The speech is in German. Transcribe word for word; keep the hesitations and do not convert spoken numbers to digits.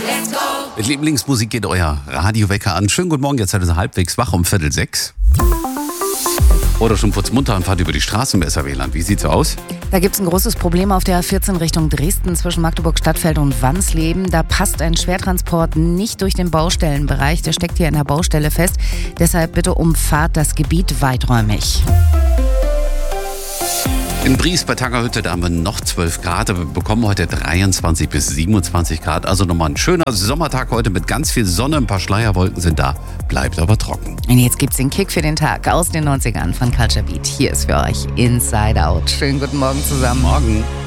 Let's go! Mit Lieblingsmusik geht euer Radiowecker an. Schönen guten Morgen, jetzt seid ihr so halbwegs wach um Viertel sechs. Oder schon putzmunter und fahrt über die Straßen im S R W-Land. Wie sieht's so aus? Da gibt es ein großes Problem auf der A vierzehn Richtung Dresden zwischen Magdeburg-Stadtfeld und Wansleben. Da passt ein Schwertransport nicht durch den Baustellenbereich. Der steckt hier in der Baustelle fest. Deshalb bitte umfahrt das Gebiet weiträumig. In Bries bei Tangerhütte, da haben wir noch zwölf Grad. Wir bekommen heute dreiundzwanzig bis siebenundzwanzig Grad. Also nochmal ein schöner Sommertag heute mit ganz viel Sonne. Ein paar Schleierwolken sind da. Bleibt aber trocken. Und jetzt gibt's den Kick für den Tag aus den neunzigern von Culture Beat. Hier ist für euch Inside Out. Schönen guten Morgen zusammen. Morgen.